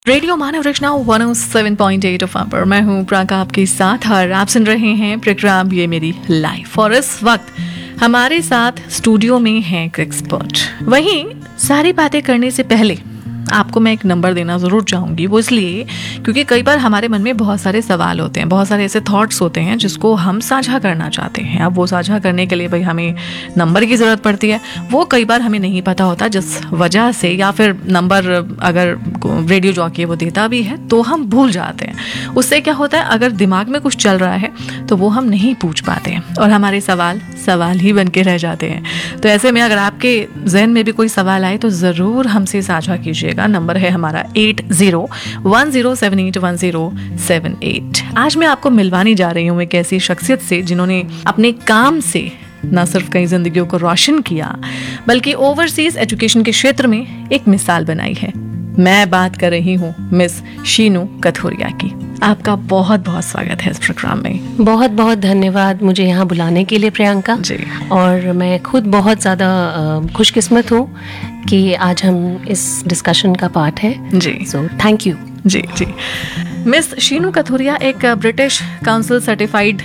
Radio मानव रचना 107.8 F पर मैं हूँ प्राका आपके साथ और आप सुन रहे हैं प्रोग्राम ये मेरी लाइफ। और इस वक्त हमारे साथ स्टूडियो में है एक एक्सपर्ट। वहीं सारी बातें करने से पहले आपको मैं एक नंबर देना ज़रूर चाहूँगी। वो इसलिए क्योंकि कई बार हमारे मन में बहुत सारे सवाल होते हैं, बहुत सारे ऐसे थॉट्स होते हैं जिसको हम साझा करना चाहते हैं। अब वो साझा करने के लिए भाई हमें नंबर की ज़रूरत पड़ती है। वो कई बार हमें नहीं पता होता, जिस वजह से या फिर नंबर अगर रेडियो जॉकी वो देता भी है तो हम भूल जाते हैं। उससे क्या होता है, अगर दिमाग में कुछ चल रहा है तो वो हम नहीं पूछ पाते हैं और हमारे सवाल ही बन के रह जाते हैं। तो ऐसे में अगर आपके जहन में भी कोई सवाल आए तो ज़रूर हमसे साझा कीजिएगा। नंबर है हमारा 8010781078। आज मैं आपको मिलवाने जा रही हूँ एक ऐसी शख्सियत से जिन्होंने अपने काम से न सिर्फ कई जिंदगियों को रोशन किया बल्कि ओवरसीज एजुकेशन के क्षेत्र में एक मिसाल बनाई है। मैं बात कर रही हूँ मिस शीनू कथोरिया की। आपका बहुत बहुत स्वागत है इस प्रोग्राम में। बहुत बहुत धन्यवाद मुझे यहाँ बुलाने के लिए प्रियंका जी। और मैं खुद बहुत ज़्यादा खुशकिस्मत हूँ कि आज हम इस डिस्कशन का पार्ट है जी। So thank you. Ji ji. Miss Sheenu Kathoria एक British council certified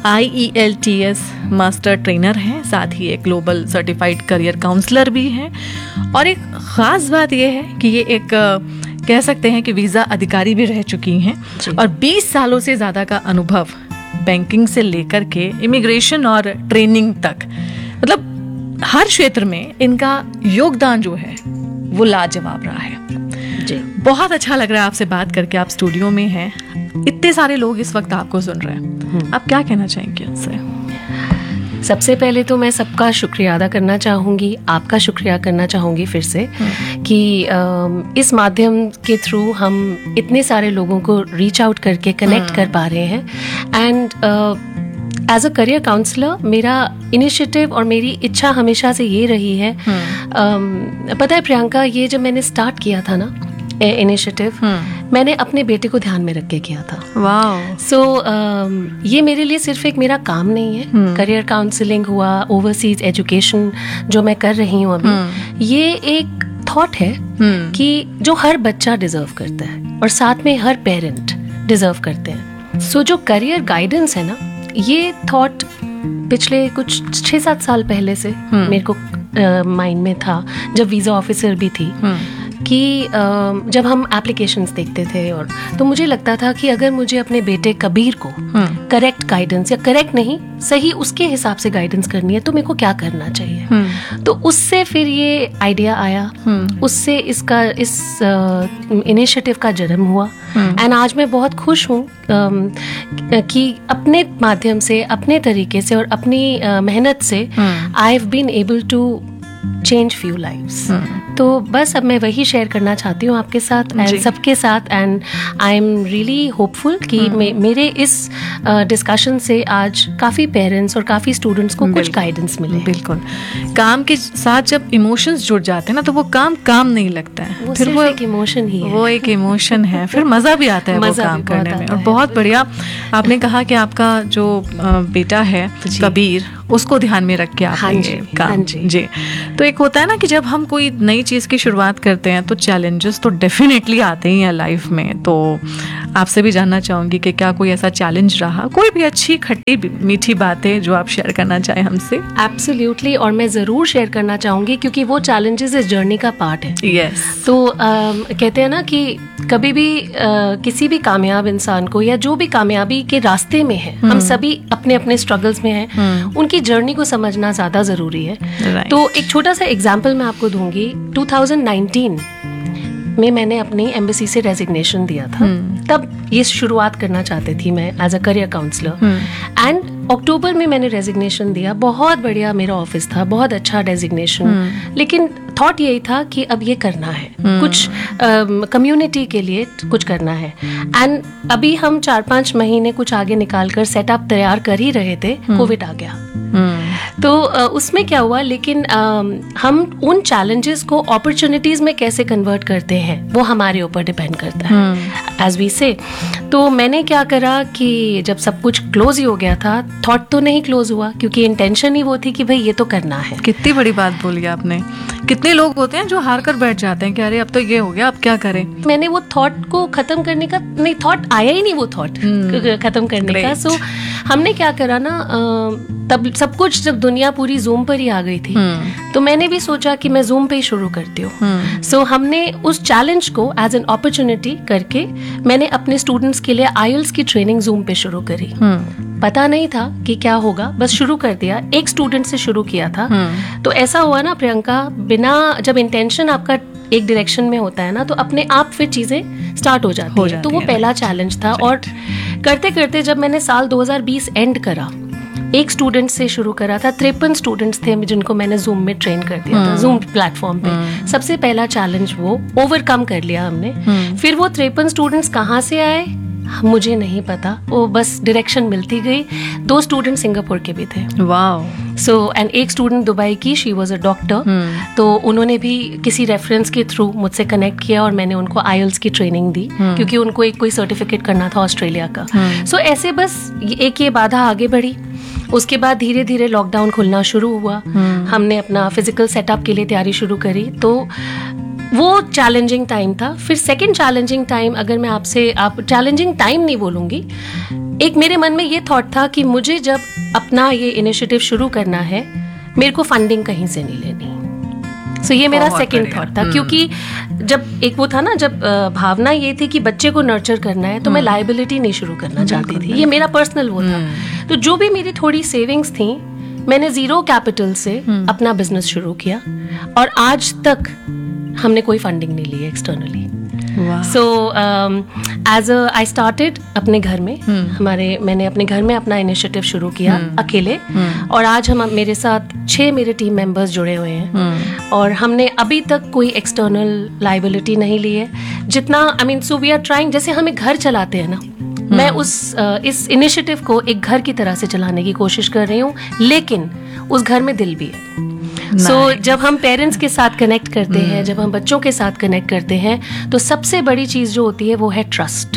IELTS master trainer हैं, साथ ही एक ग्लोबल सर्टिफाइड करियर काउंसलर भी हैं। और एक ख़ास बात यह है कि ये एक कह सकते हैं कि वीज़ा अधिकारी भी रह चुकी हैं और 20 सालों से ज़्यादा का अनुभव बैंकिंग से लेकर के इमिग्रेशन और ट्रेनिंग तक, मतलब हर क्षेत्र में इनका योगदान जो है वो लाजवाब रहा है जी। बहुत अच्छा लग रहा है आपसे बात करके। आप स्टूडियो में हैं, इतने सारे लोग इस वक्त आपको सुन रहे हैं, आप क्या कहना चाहेंगे उनसे? सबसे पहले तो मैं सबका शुक्रिया अदा करना चाहूँगी, आपका शुक्रिया करना चाहूँगी फिर से कि इस माध्यम के थ्रू हम इतने सारे लोगों को रीच आउट करके कनेक्ट कर पा रहे हैं। And as a career counsellor मेरा इनिशिएटिव और मेरी इच्छा हमेशा से ये रही है। पता है प्रियंका, ये जब मैंने स्टार्ट किया था ना इनिशिएटिव, मैंने अपने बेटे को ध्यान में रख के किया था। वाह। सो ये मेरे लिए सिर्फ एक मेरा काम नहीं है। करियर काउंसलिंग हुआ, ओवरसीज एजुकेशन जो मैं कर रही हूँ अभी, ये एक थॉट है कि जो हर बच्चा डिजर्व करता है और साथ में हर पेरेंट डिजर्व करते हैं। सो जो करियर गाइडेंस है ना, ये थॉट पिछले कुछ 6-7 साल पहले से मेरे को माइंड में था, जब वीज़ा ऑफिसर भी थी, कि जब हम एप्लीकेशंस देखते थे और तो मुझे लगता था कि अगर मुझे अपने बेटे कबीर को करेक्ट गाइडेंस, या करेक्ट नहीं सही उसके हिसाब से गाइडेंस करनी है तो मेरे को क्या करना चाहिए। तो उससे फिर ये आइडिया आया, उससे इस इनिशिएटिव का जन्म हुआ। एंड आज मैं बहुत खुश हूँ कि अपने माध्यम से, अपने तरीके से और अपनी मेहनत से I have been able to change few lives. तो बस अब मैं वही शेयर करना चाहती हूँ आपके साथ एंड सबके साथ। And I am really hopeful कि मेरे इस डिस्कशन से आज काफ़ी पेरेंट्स और काफ़ी स्टूडेंट्स को कुछ गाइडेंस मिले। बिल्कुल। काम के साथ जब इमोशंस जुड़ जाते हैं ना तो वो काम नहीं लगता है, वो फिर सिर्फ एक इमोशन ही है। वो एक इमोशन है, फिर मज़ा भी आता है वो काम करने में। और बहुत बढ़िया आपने कहा कि आपका जो बेटा है कबीर, उसको ध्यान में रख के आप काम। जी। तो एक होता है ना कि जब हम कोई नई चीज़ की शुरुआत करते हैं तो चैलेंजेस तो डेफिनेटली आते ही हैं लाइफ में। तो आपसे भी जानना चाहूँगी कि क्या कोई ऐसा चैलेंज रहा, कोई भी अच्छी खट्टी मीठी बातें जो आप शेयर करना चाहें हमसे? एब्सोल्युटली, और मैं ज़रूर शेयर करना चाहूँगी क्योंकि वो चैलेंजेस इस जर्नी का पार्ट है। यस। तो कहते हैं ना कि कभी भी किसी भी कामयाब इंसान को, या जो भी कामयाबी के रास्ते में है, हम सभी अपने अपने स्ट्रगल्स में हैं, उनकी जर्नी को समझना ज़्यादा ज़रूरी है। तो एक छोटा सा एग्जाम्पल मैं आपको दूंगी। 2019 में मैंने अपनी एम्बेसी से रेजिग्नेशन दिया था। तब ये शुरुआत करना चाहती थी मैं as a career counsellor. And October में मैंने रेजिग्नेशन दिया। बहुत बढ़िया मेरा ऑफिस था, बहुत अच्छा डेजिग्नेशन, लेकिन थॉट यही था कि अब ये करना है, कुछ कम्युनिटी के लिए कुछ करना है। एंड अभी हम 4-5 महीने कुछ आगे निकाल कर सेटअप तैयार कर ही रहे थे, कोविड आ गया। तो उसमें क्या हुआ, लेकिन हम उन चैलेंजेस को अपॉर्चुनिटीज में कैसे कन्वर्ट करते हैं वो हमारे ऊपर डिपेंड करता है, एज वी से। तो मैंने क्या करा कि जब सब कुछ क्लोज ही हो गया था, थॉट तो नहीं क्लोज हुआ क्योंकि इंटेंशन ही वो थी कि भाई ये तो करना है। कितनी बड़ी बात बोली आपने। कितने लोग होते हैं जो हार कर बैठ जाते हैं कि अरे अब तो ये हो गया, अब क्या करें। मैंने वो थॉट को खत्म करने का, नहीं थॉट आया ही नहीं वो थॉट खत्म करने का। सो हमने क्या करा ना, तब सब कुछ जब दुनिया पूरी जूम पर ही आ गई थी, तो मैंने भी सोचा कि मैं जूम पे ही शुरू करती हूँ। सो हमने उस चैलेंज को एज एन अपॉर्चुनिटी करके मैंने अपने स्टूडेंट्स के लिए आईएलटीएस की ट्रेनिंग जूम पे शुरू करी। पता नहीं था कि क्या होगा, बस शुरू कर दिया। एक स्टूडेंट से शुरू किया था। तो ऐसा हुआ ना प्रियंका, बिना जब इंटेंशन आपका एक डायरेक्शन में होता है ना, तो अपने आप फिर चीजें स्टार्ट हो जाती है। तो वो पहला चैलेंज था। और करते करते जब मैंने साल 2020 एंड करा, एक स्टूडेंट से शुरू करा था। 53 स्टूडेंट्स थे जिनको मैंने जूम में ट्रेन कर दिया था, जूम प्लेटफॉर्म पे। सबसे पहला चैलेंज वो ओवरकम कर लिया हमने। फिर वो 53 स्टूडेंट्स कहाँ से आए मुझे नहीं पता, वो बस डायरेक्शन मिलती गई। 2 स्टूडेंट सिंगापुर के भी थे। वाओ। सो एंड एक स्टूडेंट दुबई की, शी वाज अ डॉक्टर। तो उन्होंने भी किसी रेफरेंस के थ्रू मुझसे कनेक्ट किया और मैंने उनको आईएलटीएस की ट्रेनिंग दी क्योंकि उनको एक कोई सर्टिफिकेट करना था ऑस्ट्रेलिया का। सो ऐसे बस एक ये बाधा आगे बढ़ी। उसके बाद धीरे धीरे लॉकडाउन खुलना शुरू हुआ। हमने अपना फिजिकल सेटअप के लिए तैयारी शुरू करी। तो वो चैलेंजिंग टाइम था। फिर सेकंड चैलेंजिंग टाइम, अगर मैं आपसे, आप चैलेंजिंग टाइम नहीं बोलूंगी, एक मेरे मन में ये थॉट था कि मुझे जब अपना ये इनिशिएटिव शुरू करना है, मेरे को फंडिंग कहीं से नहीं लेनी। सो ये मेरा सेकंड थॉट था। क्योंकि जब एक वो था ना, जब भावना ये थी कि बच्चे को नर्चर करना है, तो मैं लायबिलिटी नहीं शुरू करना चाहती थी। ये मेरा पर्सनल वो था। तो जो भी मेरी थोड़ी सेविंग्स थी, मैंने 0 कैपिटल से अपना बिजनेस शुरू किया और आज तक हमने कोई फंडिंग नहीं ली externally. So as I started अपने घर में, मैंने अपने घर में अपना इनिशिएटिव शुरू किया अकेले। और आज हम, मेरे साथ 6 मेरे टीम मेंबर्स जुड़े हुए हैं और हमने अभी तक कोई एक्सटर्नल लायबिलिटी नहीं ली है। जितना सो वी आर ट्राइंग, जैसे हम एक घर चलाते हैं ना, मैं इस इनिशिएटिव को एक घर की तरह से चलाने की कोशिश कर रही हूँ, लेकिन उस घर में दिल भी है। जब हम पेरेंट्स के साथ कनेक्ट करते हैं, जब हम बच्चों के साथ कनेक्ट करते हैं, तो सबसे बड़ी चीज जो होती है वो है ट्रस्ट।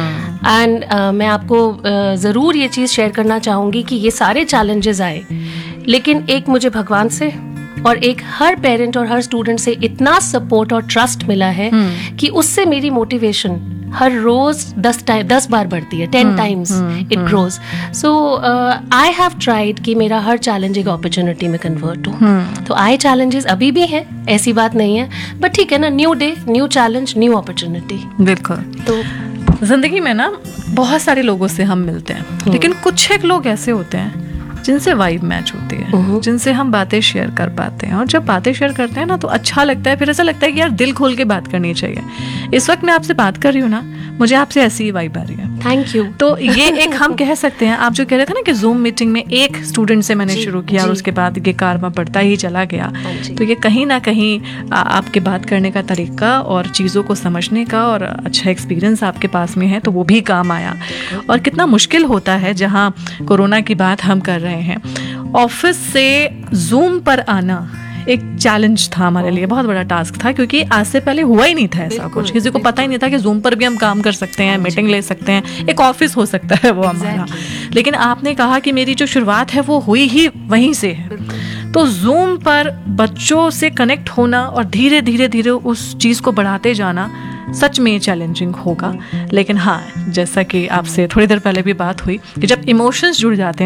एंड मैं आपको जरूर ये चीज शेयर करना चाहूंगी कि ये सारे चैलेंजेस आए, लेकिन एक मुझे भगवान से और एक हर पेरेंट और हर स्टूडेंट से इतना सपोर्ट और ट्रस्ट मिला है कि उससे मेरी मोटिवेशन हर रोज 10 बार बढ़ती है, 10 times it grows. So I have tried कि मेरा हर चैलेंज एक अपॉर्चुनिटी में कन्वर्ट हो। तो आए चैलेंजेस अभी भी है, ऐसी बात नहीं है, बट ठीक है ना, new day, new challenge, new opportunity. बिल्कुल। तो जिंदगी में ना बहुत सारे लोगों से हम मिलते हैं, लेकिन कुछ एक लोग ऐसे होते हैं जिनसे वाइब मैच होती है, जिनसे हम बातें शेयर कर पाते हैं। और जब बातें शेयर करते हैं ना, तो अच्छा लगता है। फिर ऐसा लगता है कि यार दिल खोल के बात करनी चाहिए। इस वक्त मैं आपसे बात कर रही हूँ ना, मुझे आपसे ऐसी ही वाइब आ रही है। Thank you. तो ये एक हम कह सकते हैं, आप जो कह रहे थे ना कि जूम मीटिंग में एक स्टूडेंट से मैंने शुरू किया और उसके बाद ये कारवा बढ़ता ही चला गया। तो ये कहीं ना कहीं आपके बात करने का तरीका और चीज़ों को समझने का और अच्छा एक्सपीरियंस आपके पास में है, तो वो भी काम आया। और कितना मुश्किल होता है, जहाँ कोरोना की बात हम कर रहे हैं, ऑफिस से जूम पर आना एक चैलेंज था हमारे लिए, बहुत बड़ा टास्क था, क्योंकि आज से पहले हुआ ही नहीं था ऐसा कुछ। किसी को पता ही नहीं था कि जूम पर भी हम काम कर सकते हैं, मीटिंग ले सकते हैं, एक ऑफिस हो सकता है वो हमारा। लेकिन आपने कहा कि मेरी जो शुरुआत है वो हुई ही वहीं से है। तो जूम पर बच्चों से कनेक्ट होना और धीरे धीरे धीरे उस चीज़ को बढ़ाते जाना सच में चैलेंजिंग होगा। लेकिन हाँ, जैसा कि आपसे थोड़ी देर पहले भी बात हुई कि जब इमोशंस जुड़ जाते हैं